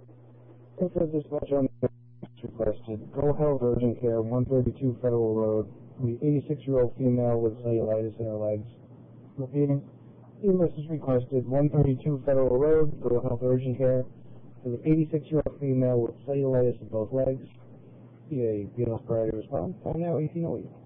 For dispatch on requested, Go Health Urgent Care, 132 Federal Road, the 86-year-old female with cellulitis in her legs. Repeating, EMS is requested, 132 Federal Road, Go Health Urgent Care, for the 86-year-old female with cellulitis in both legs. PA, BLS priority response, time now 1808.